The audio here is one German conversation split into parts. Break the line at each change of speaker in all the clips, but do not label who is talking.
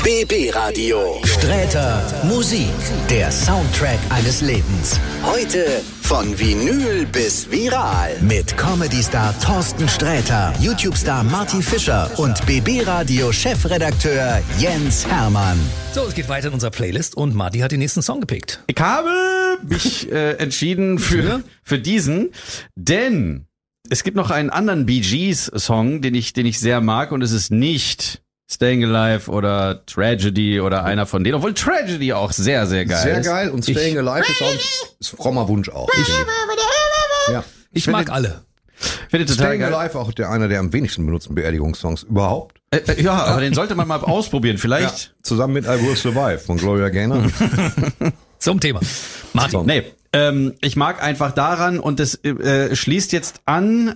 BB Radio. Sträter Musik, der Soundtrack eines Lebens. Heute von Vinyl bis viral. Mit Comedy-Star Thorsten Sträter, YouTube-Star Marty Fischer und BB Radio Chefredakteur Jens Hermann.
So, es geht weiter in unserer Playlist und Marty hat den nächsten Song gepickt.
Ich habe mich entschieden für diesen, denn es gibt noch einen anderen Bee Gees Song, den ich sehr mag, und es ist nicht Staying Alive oder Tragedy oder einer von denen, obwohl Tragedy auch sehr, sehr geil ist.
Sehr geil, und Staying Alive ist frommer Wunsch auch.
Ich mag alle.
Finde total
Staying
geil.
Alive auch einer der am wenigsten benutzten Beerdigungssongs überhaupt.
Ja, aber den sollte man mal ausprobieren, vielleicht.
Zusammen mit I Will Survive von Gloria Gaynor.
Zum Thema. Marty.
So.
Nee, ich mag einfach daran, und das schließt jetzt an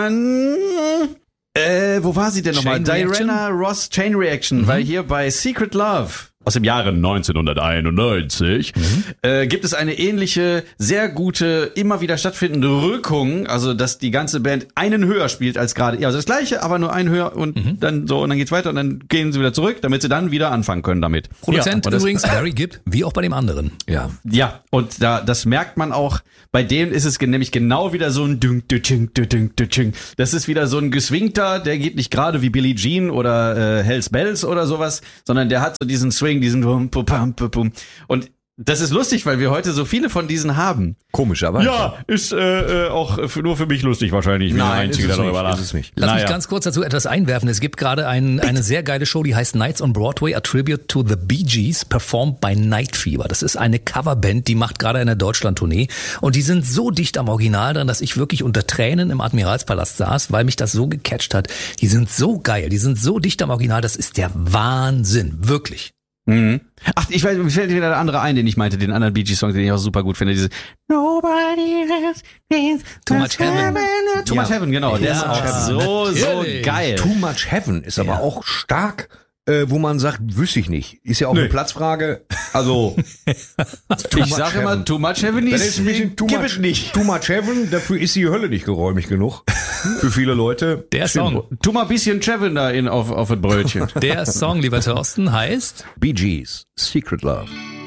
wo war sie denn nochmal? Diana Ross Chain Reaction, weil hier bei Secret Love aus dem Jahre 1991 gibt es eine ähnliche, sehr gute, immer wieder stattfindende Rückung, also dass die ganze Band einen höher spielt als gerade, also das gleiche, aber nur einen höher, und dann geht's weiter und dann gehen sie wieder zurück, damit sie dann wieder anfangen können damit.
Produzent
Ja,
übrigens Barry Gibb, wie auch bei dem anderen.
Ja, und das merkt man auch, bei denen ist es nämlich genau wieder so ein Ding, Ding, Ding, Ding. Das ist wieder so ein geswingter, der geht nicht gerade wie Billie Jean oder Hells Bells oder sowas, sondern der hat so diesen Swing, diesen Bum, Bum, Bum, Bum. Und das ist lustig, weil wir heute so viele von diesen haben.
Komischerweise.
Ja, ist auch nur für mich lustig wahrscheinlich.
Nein, ist es nicht.
Lass mich ganz kurz dazu etwas einwerfen. Es gibt gerade eine sehr geile Show, die heißt Nights on Broadway, a Tribute to the Bee Gees, performed by Night Fever. Das ist eine Coverband, die macht gerade eine Deutschland-Tournee. Und die sind so dicht am Original dran, dass ich wirklich unter Tränen im Admiralspalast saß, weil mich das so gecatcht hat. Die sind so geil, die sind so dicht am Original, das ist der Wahnsinn. Wirklich.
Mhm. Ach, ich weiß, mir fällt wieder der andere ein, den ich meinte, den anderen Bee Gees Song, den ich auch super gut finde, diese Nobody else means
Too Much Heaven.
Too Much Heaven, genau. Der ist auch so geil.
Too Much Heaven ist aber auch stark, wo man sagt, wüsste ich nicht. Ist ja auch eine Platzfrage. Also,
Ich sage immer, Too Much Heaven
dann
ist
ist ein bisschen too
gib
much,
es nicht.
Too Much Heaven, dafür ist die Hölle nicht geräumig genug. Für viele Leute.
Der Song.
Tu mal ein bisschen Chevin da auf das Brötchen.
Der Song, lieber Thorsten, heißt
Bee Gees, Secret Love.